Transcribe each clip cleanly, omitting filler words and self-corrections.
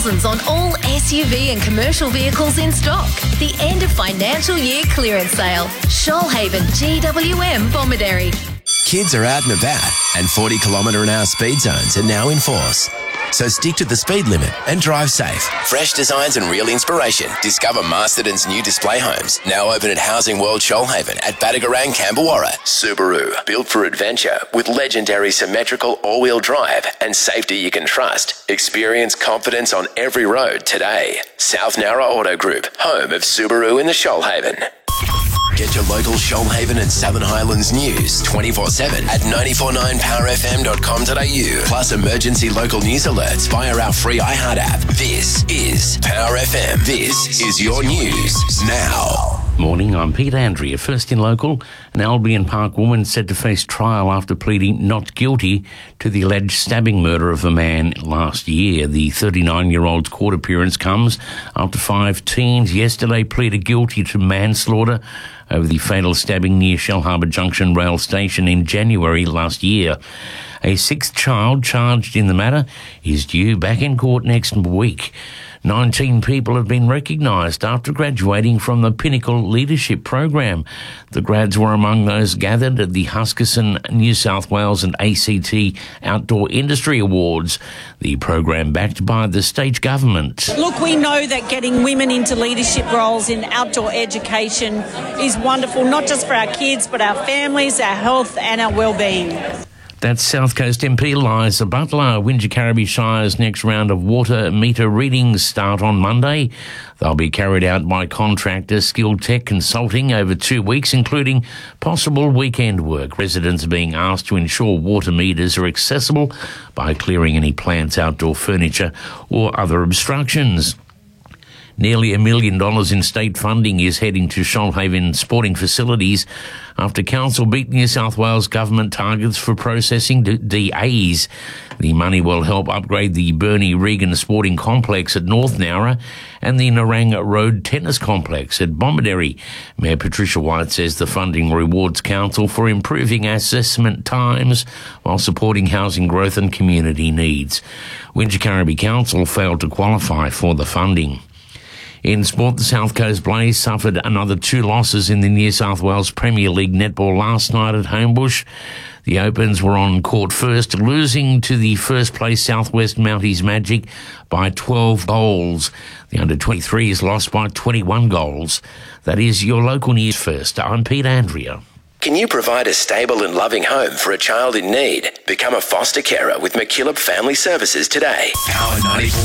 thousands on all SUV and commercial vehicles in stock. The end of financial year clearance sale. Shoalhaven GWM Bomaderry. Kids are out and about, and 40 km/h speed zones are now in force. So stick to the speed limit and drive safe. Fresh designs and real inspiration. Discover Masterton's new display homes. Now open at Housing World Shoalhaven at Badagarang, Camberwarra. Subaru, built for adventure with legendary symmetrical all-wheel drive and safety you can trust. Experience confidence on every road today. South Nowra Auto Group, home of Subaru in the Shoalhaven. Get your local Shoalhaven and Southern Highlands news 24/7 at 949powerfm.com.au. Plus emergency local news alerts via our free iHeart app. This is Power FM. This is your news now. Morning, I'm Pete Andrea. First in local, an Albion Park woman set to face trial after pleading not guilty to the alleged stabbing murder of a man last year. The 39-year-old's court appearance comes after 5 teens yesterday pleaded guilty to manslaughter over the fatal stabbing near Shellharbour Junction rail station in January last year. A 6th child charged in the matter is due back in court next week. 19 people have been recognised after graduating from the Pinnacle Leadership Program. The grads were among those gathered at the Huskisson, New South Wales and ACT Outdoor Industry Awards, the program backed by the state government. Look, we know that getting women into leadership roles in outdoor education is wonderful, not just for our kids, but our families, our health and our well-being. That's South Coast MP Liza Butler. Wingecarribee Shire's next round of water meter readings start on Monday. They'll be carried out by contractor Skilled Tech Consulting over 2 weeks, including possible weekend work. Residents are being asked to ensure water meters are accessible by clearing any plants, outdoor furniture or other obstructions. Nearly $1 million in state funding is heading to Shoalhaven sporting facilities after council beat New South Wales government targets for processing DAs. The money will help upgrade the Bernie Regan Sporting Complex at North Nowra and the Narang Road Tennis Complex at Bomaderry. Mayor Patricia White says the funding rewards council for improving assessment times while supporting housing growth and community needs. Wingecarribee Council failed to qualify for the funding. In sport, the South Coast Blaze suffered another 2 losses in the New South Wales Premier League netball last night at Homebush. The Opens were on court first, losing to the first-place Southwest Mounties Magic by 12 goals. The under-23s lost by 21 goals. That is your local news first. I'm Pete Andrea. Can you provide a stable and loving home for a child in need? Become a foster carer with McKillop Family Services today. Power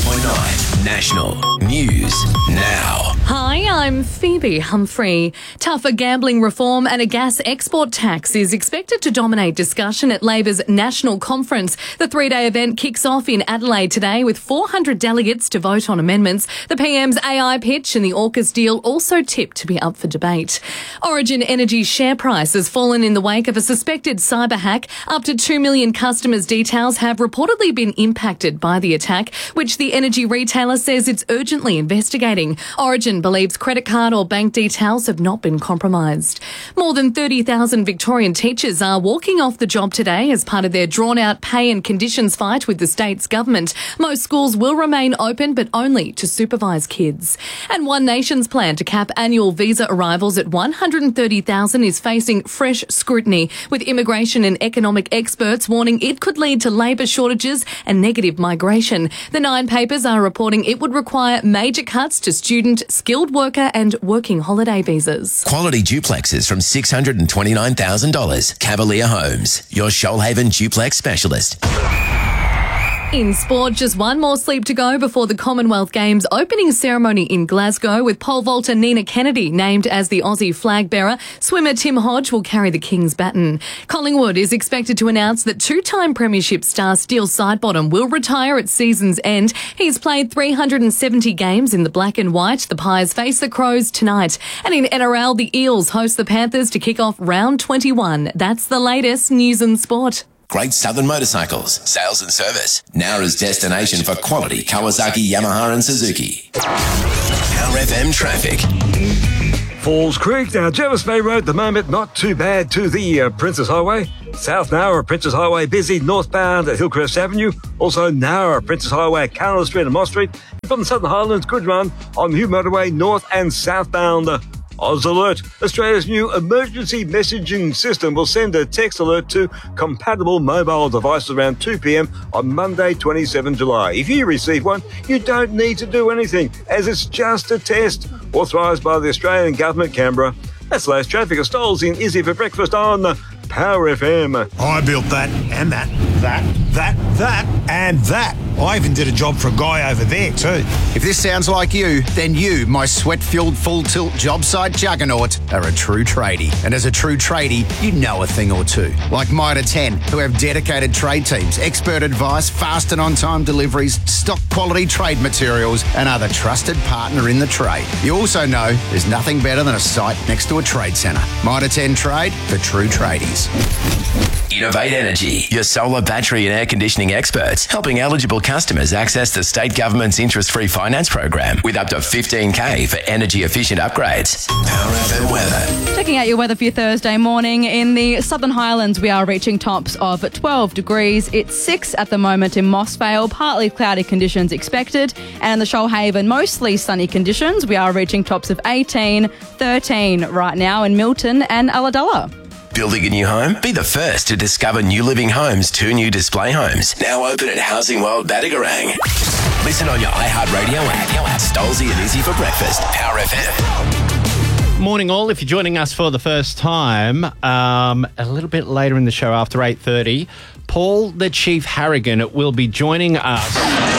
94.9 National News Now. Hi, I'm Phoebe Humphrey. Tougher gambling reform and a gas export tax is expected to dominate discussion at Labor's National Conference. The 3-day event kicks off in Adelaide today with 400 delegates to vote on amendments. The PM's AI pitch and the AUKUS deal also tipped to be up for debate. Origin Energy's share price has fallen in the wake of a suspected cyber hack. Up to 2 million customers' details have reportedly been impacted by the attack, which the energy retailer says it's urgently investigating. Origin believes credit card or bank details have not been compromised. More than 30,000 Victorian teachers are walking off the job today as part of their drawn-out pay and conditions fight with the state's government. Most schools will remain open, but only to supervise kids. And One Nation's plan to cap annual visa arrivals at 130,000 is facing fresh scrutiny, with immigration and economic experts warning it could lead to labour shortages and negative migration. The 9 papers are reporting it would require major cuts to student, skilled worker and working holiday visas. Quality duplexes from $629,000. Cavalier Homes, your Shoalhaven duplex specialist. In sport, just one more sleep to go before the Commonwealth Games opening ceremony in Glasgow, with pole vaulter Nina Kennedy named as the Aussie flag bearer. Swimmer Tim Hodge will carry the King's baton. Collingwood is expected to announce that 2-time premiership star Steele Sidebottom will retire at season's end. He's played 370 games in the black and white. The Pies face the Crows tonight. And in NRL, the Eels host the Panthers to kick off round 21. That's the latest news and sport. Great Southern Motorcycles, sales and service. Nowra's destination for quality Kawasaki, Yamaha and Suzuki. Power FM traffic. Falls Creek, now Jervis Bay Road, at the moment not too bad to the Princess Highway. South Nowra, Princess Highway busy, northbound at Hillcrest Avenue. Also Nowra, Princess Highway at Carla Street and Moss Street. From the Southern Highlands, good run on Hugh Motorway, north and southbound. Oz Alert, Australia's new emergency messaging system, will send a text alert to compatible mobile devices around 2 p.m. on Monday, 27 July. If you receive one, you don't need to do anything, as it's just a test. Authorised by the Australian Government, Canberra. That's the latest traffic. Stoles in Izzy for breakfast on Power FM. I built that, and that, and that. I even did a job for a guy over there too. If this sounds like you, then you, my sweat-filled full-tilt job site juggernaut, are a true tradie. And as a true tradie, you know a thing or two. Like Mitre 10, who have dedicated trade teams, expert advice, fast and on-time deliveries, stock quality trade materials, and are the trusted partner in the trade. You also know there's nothing better than a site next to a trade centre. Mitre 10 Trade for true tradies. Innovate Energy, your solar, battery and air conditioning experts, helping eligible customers access the state government's interest-free finance program with up to $15,000 for energy-efficient upgrades. Power FM weather. Checking out your weather for your Thursday morning. In the Southern Highlands, we are reaching tops of 12 degrees. It's 6 at the moment in Mossvale. Partly cloudy conditions expected. And in the Shoalhaven, mostly sunny conditions. We are reaching tops of 18, 13 right now in Milton and Ulladulla. Building a new home? Be the first to discover New Living Homes' 2 new display homes. Now open at Housing World Badagarang. Listen on your iHeartRadio app. Stolzy and Izzy for breakfast. Power FM. Morning all. If you're joining us for the first time, a little bit later in the show after 8:30, Paul the Chief Harrigan will be joining us.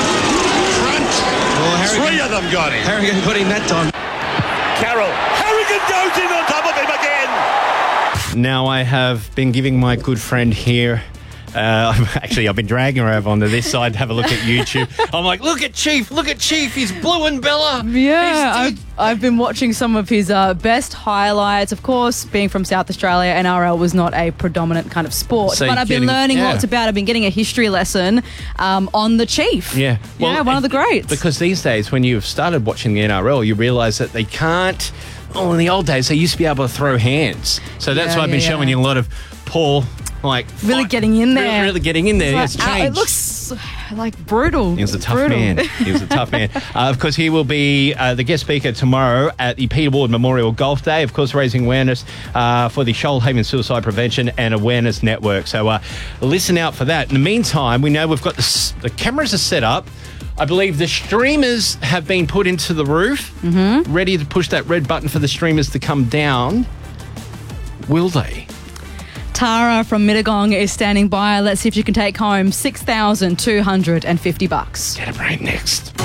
Well, 3 of them got him. Harrigan got him that time. Carroll. Harrigan goes in on top of him again. Now I have been giving my good friend here, I've been dragging her over onto this side to have a look at YouTube. I'm like, look at Chief, he's blue and Bella. Yeah, I've been watching some of his best highlights. Of course, being from South Australia, NRL was not a predominant kind of sport. So but I've been learning lots about it. I've been getting a history lesson on the Chief. Yeah. Well, one of the greats. Because these days, when you've started watching the NRL, you realise that they can't... Oh, in the old days, they used to be able to throw hands. So that's why I've been showing you a lot of Paul, really getting in there. Really getting in there. It's changed. It looks brutal. He was a tough man. Of course, he will be the guest speaker tomorrow at the Peter Ward Memorial Golf Day. Of course, raising awareness for the Shoalhaven Suicide Prevention and Awareness Network. So listen out for that. In the meantime, we know we've got the cameras are set up. I believe the streamers have been put into the roof, ready to push that red button for the streamers to come down. Will they? Tara from Mittagong is standing by. Let's see if you can take home $6,250. Get it right next.